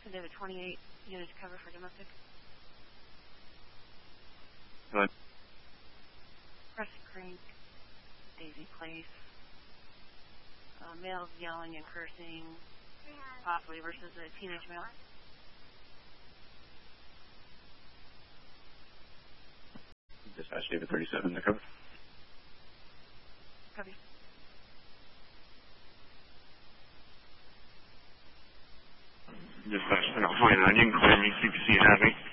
David 28 units cover for domestic. Go ahead. Crescent Creek, Daisy Place. Males yelling and cursing, possibly versus a teenage male. Dispatch David 37, the cover. Copy. Dispatch 29, you can clear me, CPC and have me.